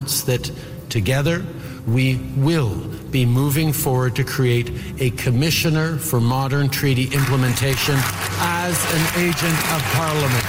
announce that together we will be moving forward to create a Commissioner for Modern Treaty Implementation as an agent of Parliament.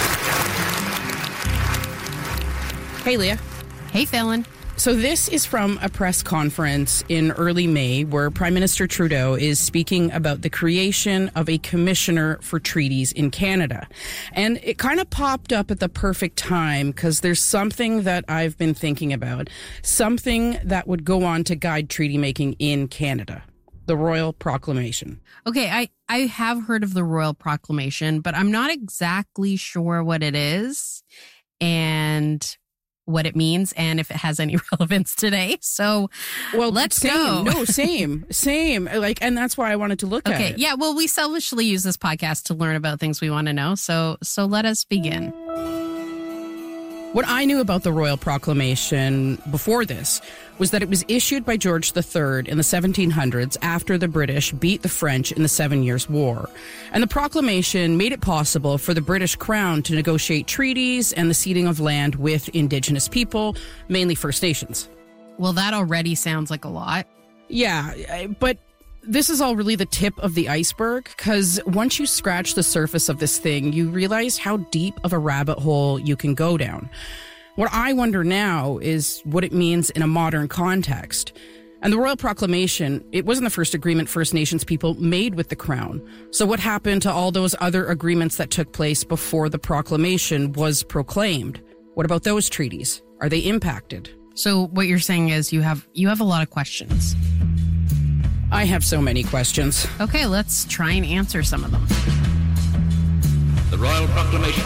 Hey, Leah. Hey, Fallon. So this is from a press conference in early May where Prime Minister Trudeau is speaking about the creation of a Commissioner for Treaties in Canada. And it kind of popped up at the perfect time because there's something that I've been thinking about, something that would go on to guide treaty making in Canada. The Royal Proclamation. Okay, I have heard of the Royal Proclamation, but I'm not exactly sure what it is and what it means and if it has any relevance today. So, well, let's go. No, same. Like, and that's why I wanted to look at it. Okay, yeah, well, we selfishly use this podcast to learn about things we want to know. So let us begin. What I knew about the Royal Proclamation before this was that it was issued by George III in the 1700s after the British beat the French in the 7 Years' War. And the proclamation made it possible for the British Crown to negotiate treaties and the ceding of land with Indigenous people, mainly First Nations. Well, that already sounds like a lot. Yeah, but this is all really the tip of the iceberg, because once you scratch the surface of this thing, you realize how deep of a rabbit hole you can go down. What I wonder now is what it means in a modern context. And the Royal Proclamation, it wasn't the first agreement First Nations people made with the Crown. So what happened to all those other agreements that took place before the proclamation was proclaimed? What about those treaties? Are they impacted? So what you're saying is you have a lot of questions. I have so many questions. Okay, let's try and answer some of them. The Royal Proclamation.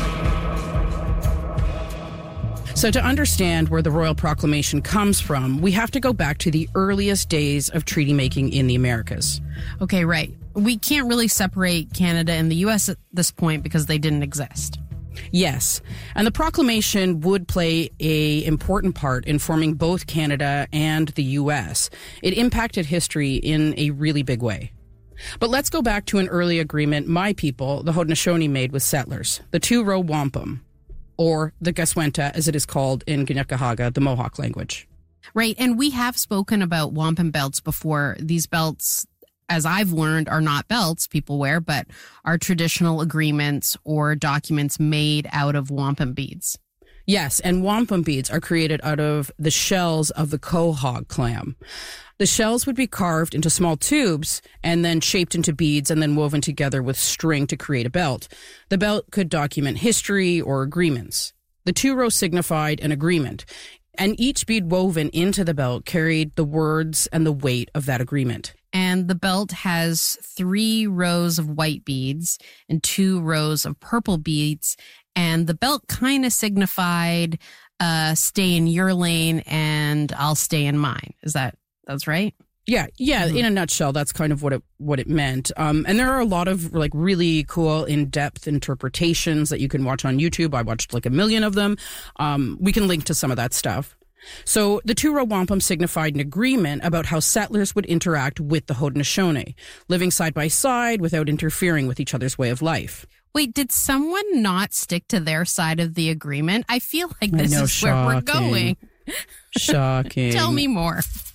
So to understand where the Royal Proclamation comes from, we have to go back to the earliest days of treaty making in the Americas. Okay, right. We can't really separate Canada and the U.S. at this point because they didn't exist. Yes, and the proclamation would play an important part in forming both Canada and the U.S. It impacted history in a really big way. But let's go back to an early agreement my people, the Haudenosaunee, made with settlers, the Two-Row Wampum, or the Gaswenta, as it is called in Kanien'kehá:ka, the Mohawk language. Right, and we have spoken about wampum belts before. These belts, as I've learned, are not belts people wear, but are traditional agreements or documents made out of wampum beads. Yes, and wampum beads are created out of the shells of the quahog clam. The shells would be carved into small tubes and then shaped into beads and then woven together with string to create a belt. The belt could document history or agreements. The two-row signified an agreement, and each bead woven into the belt carried the words and the weight of that agreement. And the belt has 3 rows of white beads and 2 rows of purple beads. And the belt kind of signified stay in your lane and I'll stay in mine. That's right? Yeah. Mm-hmm. In a nutshell, that's kind of what it meant. And there are a lot of like really cool in-depth interpretations that you can watch on YouTube. I watched like 1 million of them. We can link to some of that stuff. So the Two-Row Wampum signified an agreement about how settlers would interact with the Haudenosaunee, living side by side without interfering with each other's way of life. Wait, did someone not stick to their side of the agreement? I feel like this is where we're going. Shocking. Tell me more.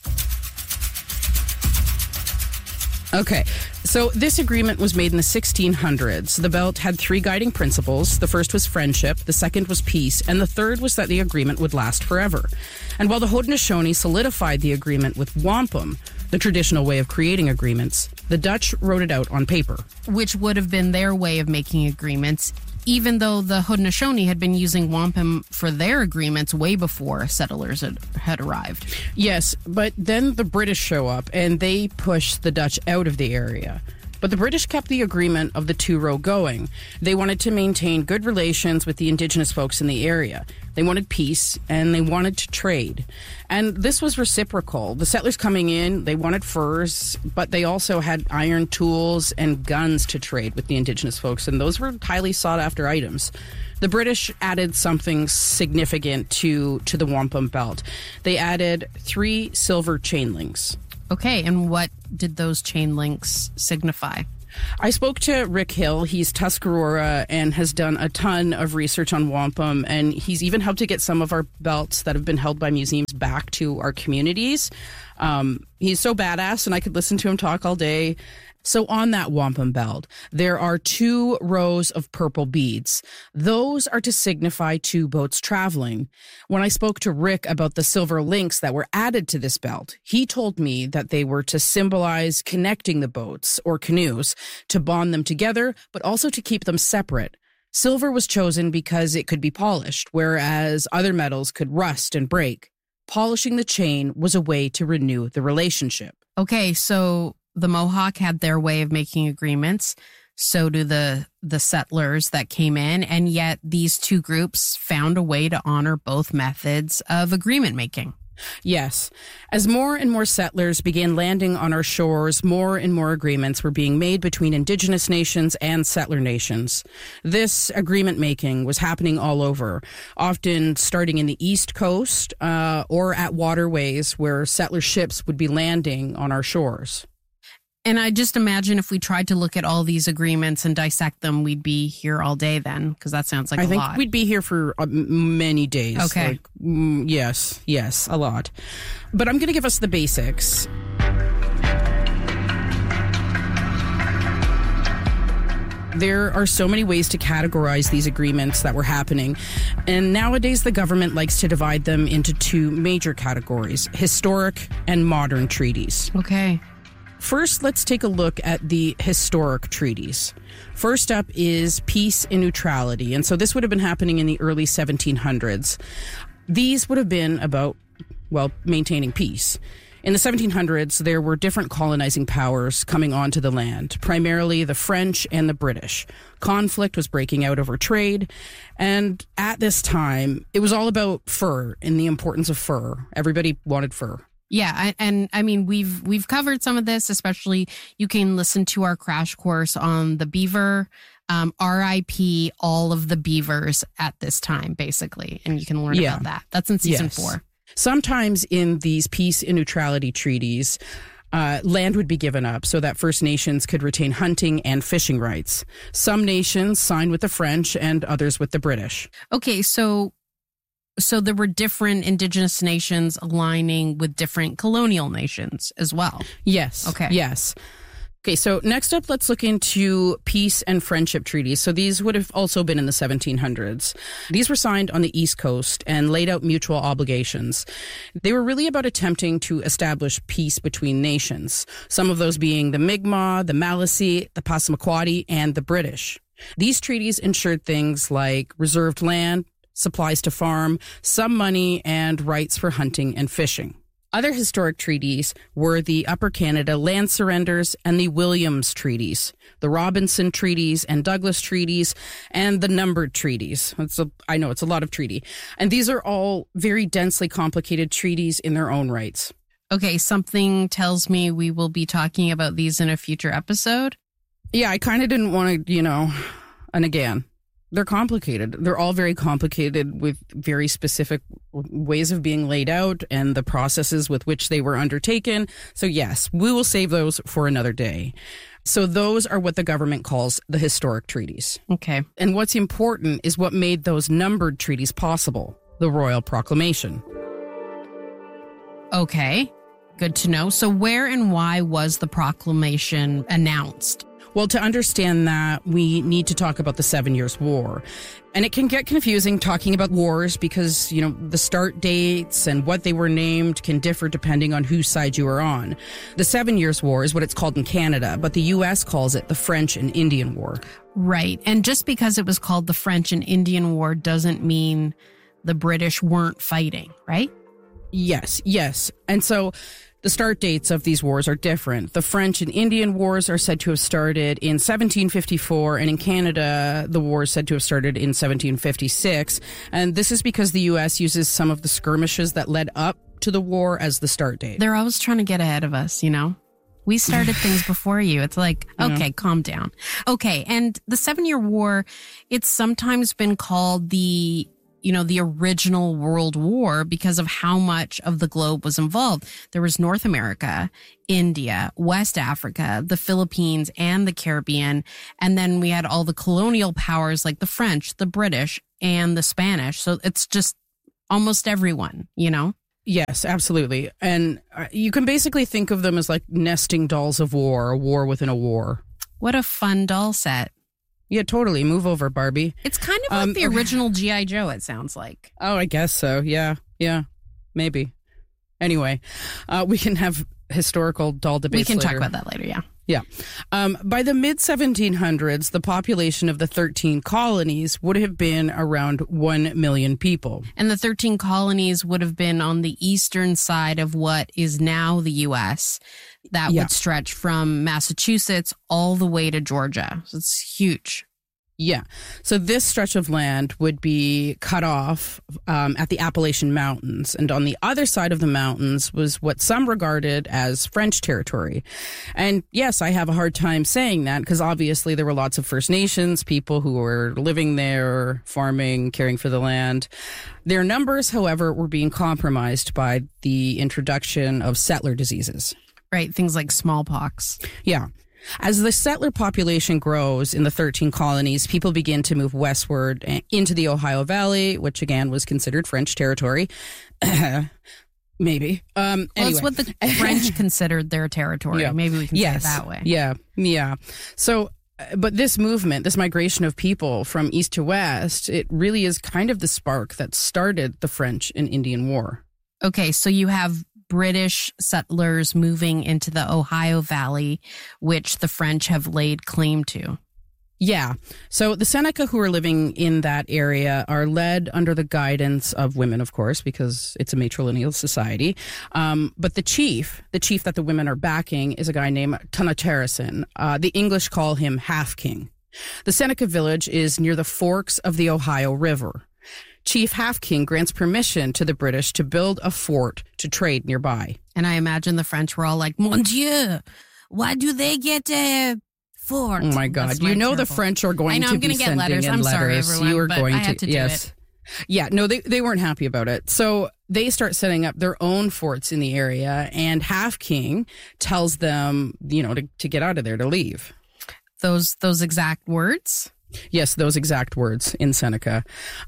Okay, so this agreement was made in the 1600s. The belt had 3 guiding principles. The first was friendship, the second was peace, and the third was that the agreement would last forever. And while the Haudenosaunee solidified the agreement with wampum, the traditional way of creating agreements, the Dutch wrote it out on paper. Which would have been their way of making agreements, even though the Haudenosaunee had been using wampum for their agreements way before settlers had arrived. Yes, but then the British show up and they push the Dutch out of the area. But the British kept the agreement of the two-row going. They wanted to maintain good relations with the Indigenous folks in the area. They wanted peace, and they wanted to trade. And this was reciprocal. The settlers coming in, they wanted furs, but they also had iron tools and guns to trade with the Indigenous folks, and those were highly sought-after items. The British added something significant to the wampum belt. They added 3 silver chain links. Okay, and what did those chain links signify? I spoke to Rick Hill. He's Tuscarora and has done a ton of research on wampum, and he's even helped to get some of our belts that have been held by museums back to our communities. He's so badass, and I could listen to him talk all day. So on that wampum belt, there are 2 rows of purple beads. Those are to signify 2 boats traveling. When I spoke to Rick about the silver links that were added to this belt, he told me that they were to symbolize connecting the boats or canoes, to bond them together, but also to keep them separate. Silver was chosen because it could be polished, whereas other metals could rust and break. Polishing the chain was a way to renew the relationship. Okay, so the Mohawk had their way of making agreements. So do the settlers that came in. And yet these 2 groups found a way to honor both methods of agreement making. Yes. As more and more settlers began landing on our shores, more and more agreements were being made between Indigenous nations and settler nations. This agreement making was happening all over, often starting in the East Coast or at waterways where settler ships would be landing on our shores. And I just imagine if we tried to look at all these agreements and dissect them, we'd be here all day then, because that sounds like a lot. I think we'd be here for many days. Okay. Yes, a lot. But I'm going to give us the basics. There are so many ways to categorize these agreements that were happening. And nowadays, the government likes to divide them into 2 major categories, historic and modern treaties. Okay. First, let's take a look at the historic treaties. First up is peace and neutrality. And so this would have been happening in the early 1700s. These would have been about, maintaining peace. In the 1700s, there were different colonizing powers coming onto the land, primarily the French and the British. Conflict was breaking out over trade, and at this time, it was all about fur and the importance of fur. Everybody wanted fur. Yeah, and I mean, we've covered some of this, especially you can listen to our crash course on the beaver, RIP all of the beavers at this time, basically, and you can learn about that. That's in season 4. Sometimes in these peace and neutrality treaties, land would be given up so that First Nations could retain hunting and fishing rights. Some nations signed with the French and others with the British. Okay, so there were different Indigenous nations aligning with different colonial nations as well. Yes. Okay. Yes. Okay, so next up, let's look into peace and friendship treaties. So these would have also been in the 1700s. These were signed on the East Coast and laid out mutual obligations. They were really about attempting to establish peace between nations, some of those being the Mi'kmaq, the Maliseet, the Passamaquoddy, and the British. These treaties ensured things like reserved land, supplies to farm, some money, and rights for hunting and fishing. Other historic treaties were the Upper Canada Land Surrenders and the Williams Treaties, the Robinson Treaties and Douglas Treaties, and the Numbered Treaties. I know it's a lot of treaty. And these are all very densely complicated treaties in their own rights. Okay, something tells me we will be talking about these in a future episode. Yeah, I kind of didn't want to, and again, they're complicated. They're all very complicated with very specific ways of being laid out and the processes with which they were undertaken. So yes, we will save those for another day. So those are what the government calls the historic treaties. Okay. And what's important is what made those numbered treaties possible, the Royal Proclamation. Okay, good to know. So where and why was the proclamation announced? Well, to understand that, we need to talk about the 7 Years' War. And it can get confusing talking about wars because, the start dates and what they were named can differ depending on whose side you are on. The 7 Years' War is what it's called in Canada, but the U.S. calls it the French and Indian War. Right. And just because it was called the French and Indian War doesn't mean the British weren't fighting, right? Yes. And so the start dates of these wars are different. The French and Indian Wars are said to have started in 1754, and in Canada, the war is said to have started in 1756. And this is because the U.S. uses some of the skirmishes that led up to the war as the start date. They're always trying to get ahead of us, We started things before you. It's like, okay, calm down. Okay, and the 7 Year War, it's sometimes been called the the original World War because of how much of the globe was involved. There was North America, India, West Africa, the Philippines, and the Caribbean. And then we had all the colonial powers like the French, the British, and the Spanish. So it's just almost everyone, Yes, absolutely. And you can basically think of them as like nesting dolls of war, a war within a war. What a fun doll set. Yeah, totally. Move over, Barbie. It's kind of like the original G.I. Joe, it sounds like. Oh, I guess so. Yeah, maybe. Anyway, we can have historical doll debates later. We can later. talk about that later, yeah. Yeah. By the mid-1700s, the population of the 13 colonies would have been around 1 million people. And the 13 colonies would have been on the eastern side of what is now the U.S. That would stretch from Massachusetts all the way to Georgia. So it's huge. Yeah. So this stretch of land would be cut off at the Appalachian Mountains. And on the other side of the mountains was what some regarded as French territory. And yes, I have a hard time saying that because obviously there were lots of First Nations people who were living there, farming, caring for the land. Their numbers, however, were being compromised by the introduction of settler diseases. Right. Things like smallpox. Yeah. As the settler population grows in the 13 colonies, people begin to move westward into the Ohio Valley, which again was considered French territory. Maybe. Well, it's what the French considered their territory. Yeah. Maybe we can say it that way. Yeah. So, but this movement, this migration of people from east to west, it really is kind of the spark that started the French and Indian War. Okay, so you have British settlers moving into the Ohio Valley, which the French have laid claim to. Yeah. So the Seneca who are living in that area are led under the guidance of women, of course, because it's a matrilineal society. But the chief that the women are backing is a guy named Tonatiruson. The English call him Half King. The Seneca village is near the forks of the Ohio River. Chief Half King grants permission to the British to build a fort to trade nearby. And I imagine the French were all like, Mon Dieu, why do they get a fort? Oh my God. The French are going to be sending letters. I'm sorry, everyone, you are but going I had to do yes. It. Yeah, no, they weren't happy about it. So they start setting up their own forts in the area, and Half King tells them, to get out of there, to leave. Those exact words? Yes, those exact words in Seneca.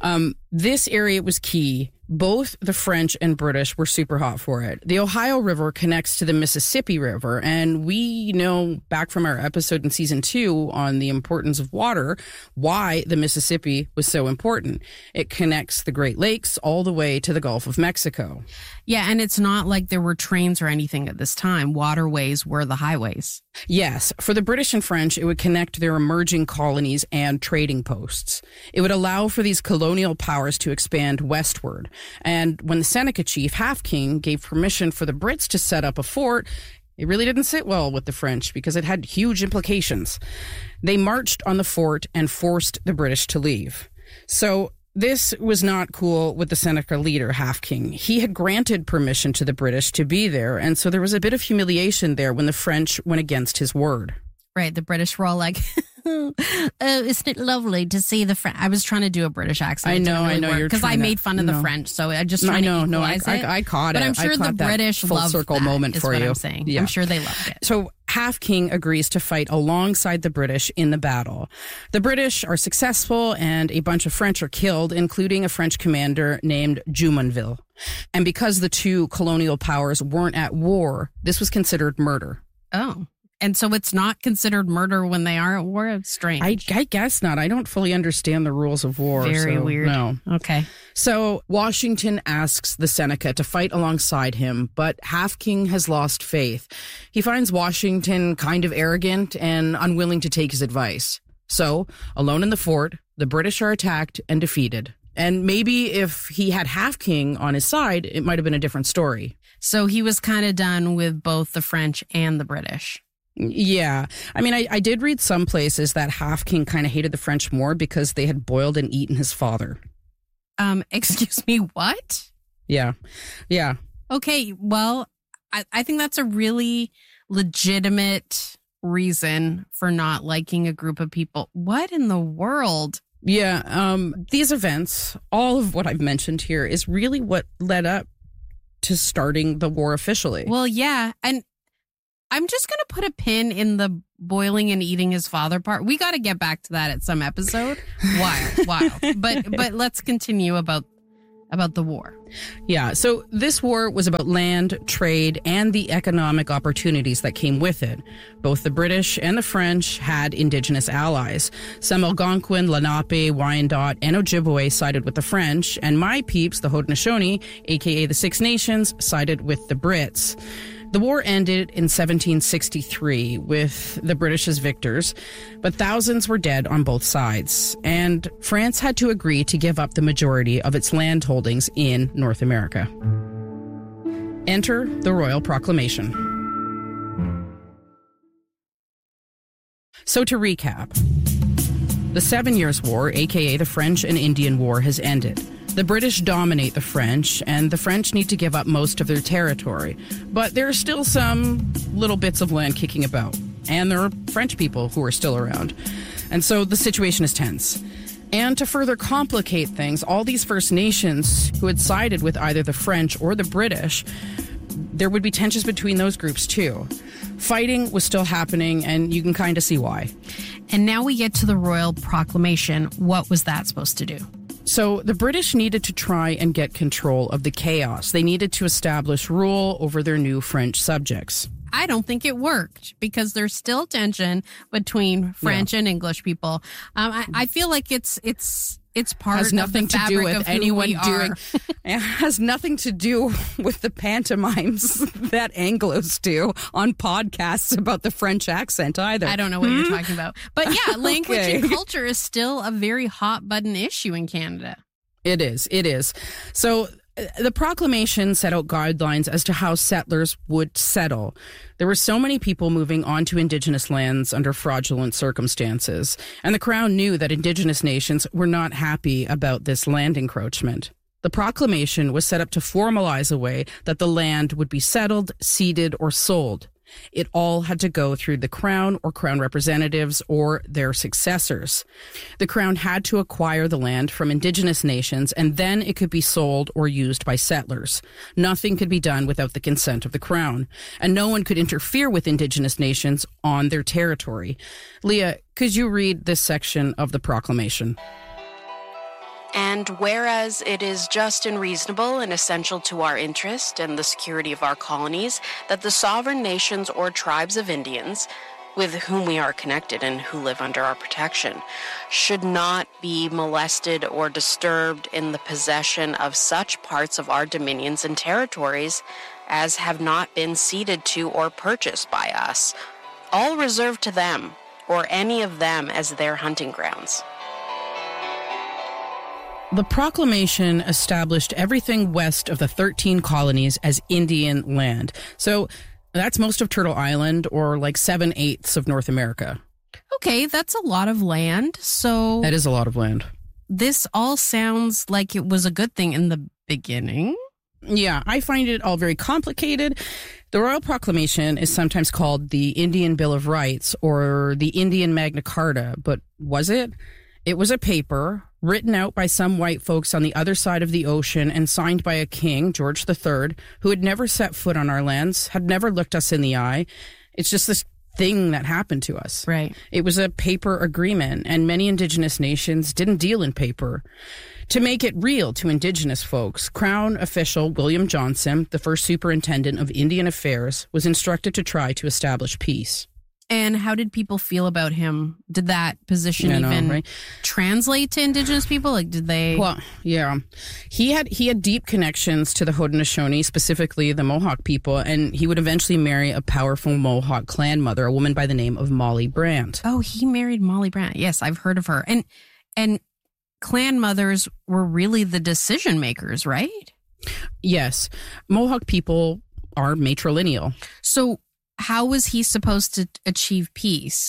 This area was key. Both the French and British were super hot for it. The Ohio River connects to the Mississippi River, and we know back from our episode in season 2 on the importance of water, why the Mississippi was so important. It connects the Great Lakes all the way to the Gulf of Mexico. Yeah, and it's not like there were trains or anything at this time. Waterways were the highways. Yes, for the British and French, it would connect their emerging colonies and trading posts. It would allow for these colonial powers to expand westward. And when the Seneca chief, Half King, gave permission for the Brits to set up a fort, it really didn't sit well with the French because it had huge implications. They marched on the fort and forced the British to leave. So this was not cool with the Seneca leader, Half King. He had granted permission to the British to be there, and so there was a bit of humiliation there when the French went against his word. Right, the British were all like, oh, isn't it lovely to see the French? I was trying to do a British accent. I know, because I made fun of the French, so I just trying to equalize it. I caught it. But I'm sure the British full loved circle that, moment is for what you. I'm saying. Yeah. I'm sure they loved it. So Half King agrees to fight alongside the British in the battle. The British are successful, and a bunch of French are killed, including a French commander named Jumonville. And because the two colonial powers weren't at war, this was considered murder. Oh. And so it's not considered murder when they are at war? It's strange. I guess not. I don't fully understand the rules of war. Very weird. No. Okay. So Washington asks the Seneca to fight alongside him, but Half King has lost faith. He finds Washington kind of arrogant and unwilling to take his advice. So, alone in the fort, the British are attacked and defeated. And maybe if he had Half King on his side, it might have been a different story. So he was kind of done with both the French and the British. Yeah. I mean, I did read some places that Half King kind of hated the French more because they had boiled and eaten his father. Excuse me, what? Yeah. Yeah. Okay, well, I think that's a really legitimate reason for not liking a group of people. What in the world? Yeah, these events, all of what I've mentioned here, is really what led up to starting the war officially. Well, yeah, and I'm just going to put a pin in the boiling and eating his father part. We got to get back to that at some episode. Wild. But let's continue about the war. Yeah, so this war was about land, trade, and the economic opportunities that came with it. Both the British and the French had indigenous allies. Some Algonquin, Lenape, Wyandot, and Ojibwe sided with the French, and my peeps, the Haudenosaunee, aka the Six Nations, sided with the Brits. The war ended in 1763 with the British as victors, but thousands were dead on both sides, and France had to agree to give up the majority of its land holdings in North America. Enter the Royal Proclamation. So to recap, the 7 Years' War, aka the French and Indian War, has ended. The British dominate the French, and the French need to give up most of their territory. But there are still some little bits of land kicking about, and there are French people who are still around. And so the situation is tense. And to further complicate things, all these First Nations who had sided with either the French or the British, there would be tensions between those groups too. Fighting was still happening, and you can kind of see why. And now we get to the Royal Proclamation. What was that supposed to do? So the British needed to try and get control of the chaos. They needed to establish rule over their new French subjects. I don't think it worked because there's still tension between French and English people. I feel like it's part has nothing of the to do fabric with of anyone who we doing. are. It has nothing to do with the pantomimes that Anglos do on podcasts about the French accent either. I don't know what you're talking about, but yeah, language Okay. and culture is still a very hot button issue in Canada. It is. So the proclamation set out guidelines as to how settlers would settle. There were so many people moving onto Indigenous lands under fraudulent circumstances, and the Crown knew that Indigenous nations were not happy about this land encroachment. The proclamation was set up to formalize a way that the land would be settled, ceded, or sold. It all had to go through the Crown or Crown representatives or their successors. The Crown had to acquire the land from Indigenous nations, and then it could be sold or used by settlers. Nothing could be done without the consent of the Crown, and no one could interfere with Indigenous nations on their territory. Leah, could you read this section of the proclamation? And whereas it is just and reasonable and essential to our interest and the security of our colonies that the sovereign nations or tribes of Indians, with whom we are connected and who live under our protection, should not be molested or disturbed in the possession of such parts of our dominions and territories as have not been ceded to or purchased by us, all reserved to them or any of them as their hunting grounds. The proclamation established everything west of the 13 colonies as Indian land. So that's most of Turtle Island, or like 7/8 of North America. Okay, that's a lot of land. So That is a lot of land. this all sounds like it was a good thing in the beginning. Yeah, I find it all very complicated. The Royal Proclamation is sometimes called the Indian Bill of Rights or the Indian Magna Carta, but was it? It was a paper written out by some white folks on the other side of the ocean and signed by a king, George III, who had never set foot on our lands, had never looked us in the eye. It's just this thing that happened to us. Right. It was a paper agreement, and many Indigenous nations didn't deal in paper. To make it real to Indigenous folks, Crown official William Johnson, the first superintendent of Indian Affairs, was instructed to try to establish peace. And how did people feel about him? Did that position even translate to Indigenous people? Like, did they? Well, yeah. He had deep connections to the Haudenosaunee, specifically the Mohawk people, and he would eventually marry a powerful Mohawk clan mother, a woman by the name of Molly Brant. Oh, he married Molly Brant. Yes, I've heard of her. And clan mothers were really the decision makers, right? Yes. Mohawk people are matrilineal. So how was he supposed to achieve peace?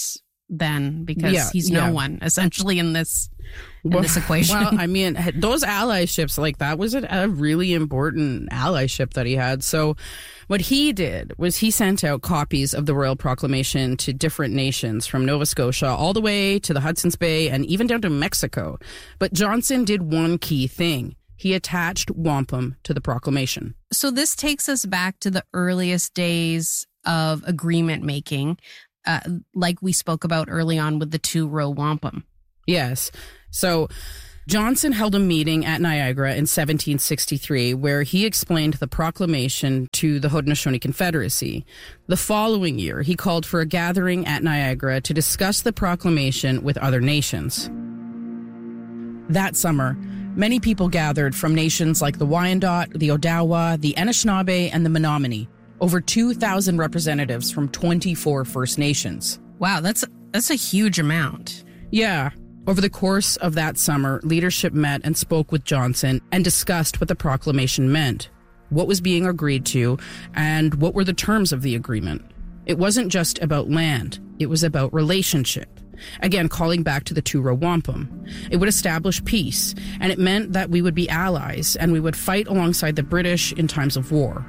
then because he's no one essentially in this equation. Well, I mean, those allyships, like that was a really important allyship that he had. So what he did was he sent out copies of the Royal Proclamation to different nations from Nova Scotia all the way to the Hudson's Bay and even down to Mexico. But Johnson did one key thing. He attached wampum to the proclamation. So this takes us back to the earliest days of agreement making, like we spoke about early on with the 2-row wampum. Yes. So Johnson held a meeting at Niagara in 1763 where he explained the proclamation to the Haudenosaunee Confederacy. The following year, he called for a gathering at Niagara to discuss the proclamation with other nations. That summer, many people gathered from nations like the Wyandot, the Odawa, the Anishinaabe, and the Menominee. Over 2,000 representatives from 24 First Nations. Wow, that's a huge amount. Yeah. Over the course of that summer, leadership met and spoke with Johnson and discussed what the proclamation meant, what was being agreed to, and what were the terms of the agreement. It wasn't just about land. It was about relationship. Again, calling back to the 2-row wampum. It would establish peace, and it meant that we would be allies and we would fight alongside the British in times of war.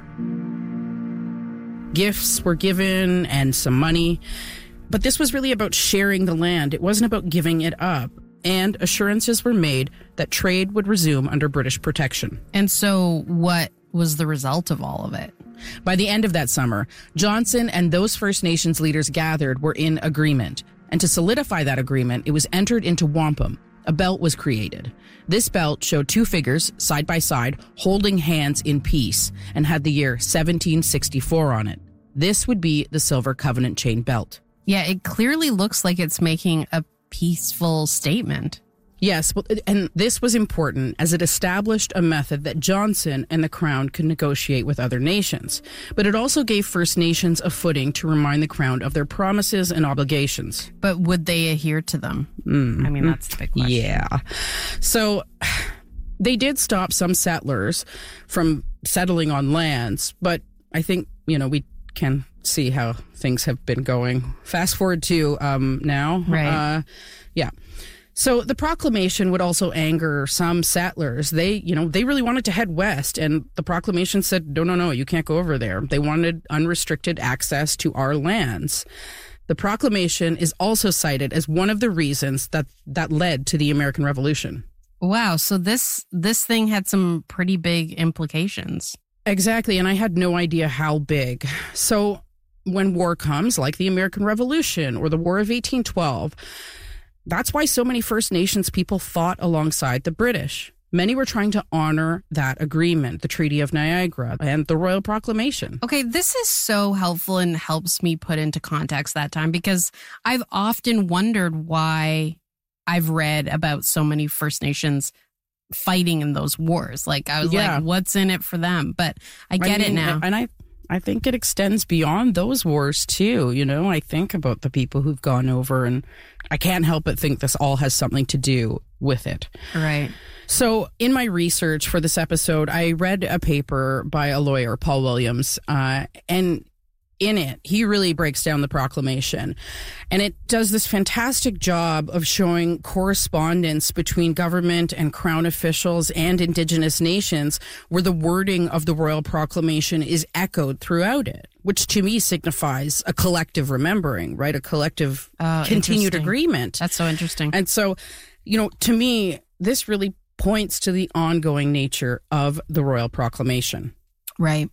Gifts were given and some money, but this was really about sharing the land. It wasn't about giving it up. And assurances were made that trade would resume under British protection. And so what was the result of all of it? By the end of that summer, Johnson and those First Nations leaders gathered were in agreement. And to solidify that agreement, it was entered into wampum. A belt was created. This belt showed 2 figures side by side holding hands in peace and had the year 1764 on it. This would be the Silver Covenant Chain Belt. Yeah, it clearly looks like it's making a peaceful statement. Yes, and this was important as it established a method that Johnson and the Crown could negotiate with other nations. But it also gave First Nations a footing to remind the Crown of their promises and obligations. But would they adhere to them? I mean, that's the big question. Yeah. So they did stop some settlers from settling on lands, but I think, we can see how things have been going. Fast forward to now. Right. Yeah. So the proclamation would also anger some settlers. They really wanted to head west, and the proclamation said, no, you can't go over there. They wanted unrestricted access to our lands. The proclamation is also cited as one of the reasons that led to the American Revolution. Wow. So this thing had some pretty big implications. Exactly. And I had no idea how big. So when war comes, like the American Revolution or the War of 1812, that's why so many First Nations people fought alongside the British. Many were trying to honor that agreement, the Treaty of Niagara and the Royal Proclamation. Okay, this is so helpful and helps me put into context that time, because I've often wondered why I've read about so many First Nations fighting in those wars. Like, I was like, what's in it for them? But I get it now. And I think it extends beyond those wars too. I think about the people who've gone over, and I can't help but think this all has something to do with it. Right. So in my research for this episode, I read a paper by a lawyer, Paul Williams, and in it, he really breaks down the proclamation. And it does this fantastic job of showing correspondence between government and Crown officials and Indigenous nations, where the wording of the Royal Proclamation is echoed throughout it, which to me signifies a collective remembering, right? A collective continued agreement. That's so interesting. And so, to me, this really points to the ongoing nature of the Royal Proclamation. Right.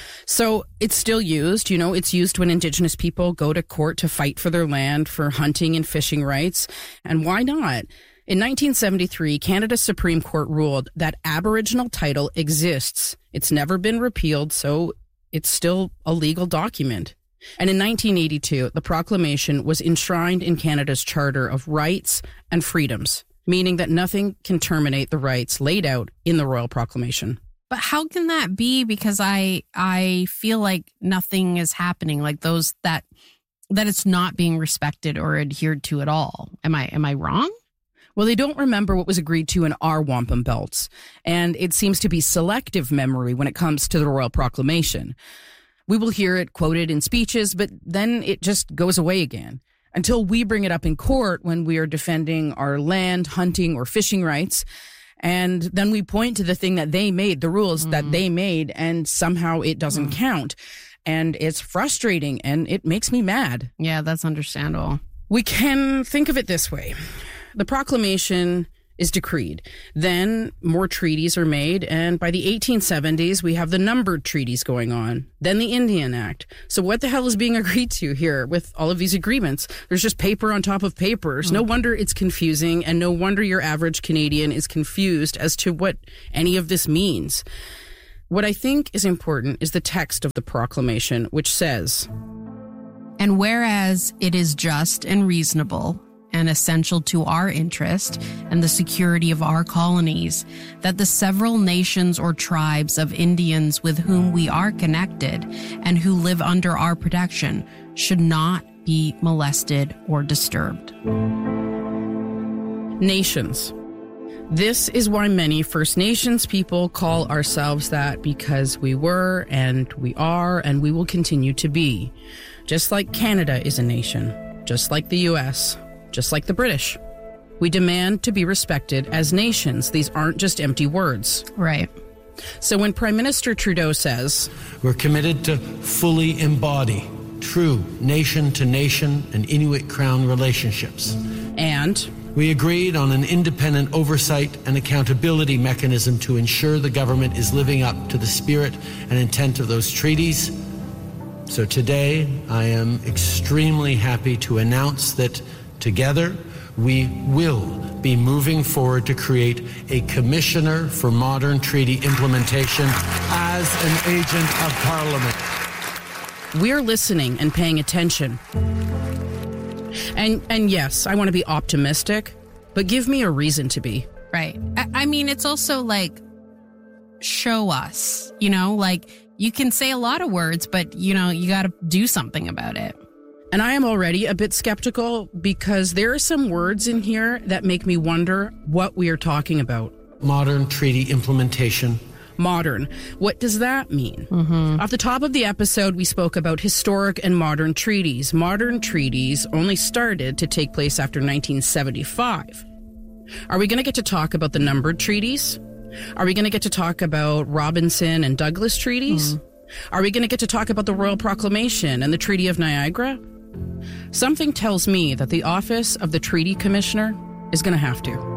So it's still used, it's used when Indigenous people go to court to fight for their land, for hunting and fishing rights. And why not? In 1973, Canada's Supreme Court ruled that Aboriginal title exists. It's never been repealed, so it's still a legal document. And in 1982, the proclamation was enshrined in Canada's Charter of Rights and Freedoms, meaning that nothing can terminate the rights laid out in the Royal Proclamation. But how can that be? Because I feel like nothing is happening, like those that it's not being respected or adhered to at all. Am I wrong? Well, they don't remember what was agreed to in our wampum belts, and it seems to be selective memory when it comes to the Royal Proclamation. We will hear it quoted in speeches, but then it just goes away again. until we bring it up in court when we are defending our land, hunting, or fishing rights. And then we point to the thing that they made, the rules that they made, and somehow it doesn't count. And it's frustrating, and it makes me mad. Yeah, that's understandable. We can think of it this way. The proclamation is decreed. Then more treaties are made, and by the 1870s, we have the numbered treaties going on. Then the Indian Act. So what the hell is being agreed to here with all of these agreements? There's just paper on top of papers. No wonder it's confusing, and no wonder your average Canadian is confused as to what any of this means. What I think is important is the text of the proclamation, which says, "And whereas it is just and reasonable and essential to our interest and the security of our colonies, that the several nations or tribes of Indians with whom we are connected and who live under our protection should not be molested or disturbed." Nations. This is why many First Nations people call ourselves that, because we were and we are and we will continue to be. Just like Canada is a nation, just like the US, just like the British. We demand to be respected as nations. These aren't just empty words. Right. So when Prime Minister Trudeau says, We're committed to fully embody true nation-to-nation and Inuit Crown relationships. and We agreed on an independent oversight and accountability mechanism to ensure the government is living up to the spirit and intent of those treaties. So today, I am extremely happy to announce that together, we will be moving forward to create a Commissioner for Modern Treaty Implementation as an agent of Parliament. we're listening and paying attention. And yes, I want to be optimistic, but give me a reason to be. Right. I mean, it's also like, show us, like you can say a lot of words, but you got to do something about it. And I am already a bit skeptical because there are some words in here that make me wonder what we are talking about. Modern treaty implementation. Modern. What does that mean? Off the top of the episode, we spoke about historic and modern treaties. Modern treaties only started to take place after 1975. Are we going to get to talk about the numbered treaties? Are we going to get to talk about Robinson and Douglas treaties? Are we going to get to talk about the Royal Proclamation and the Treaty of Niagara? Something tells me that the office of the Treaty Commissioner is going to have to.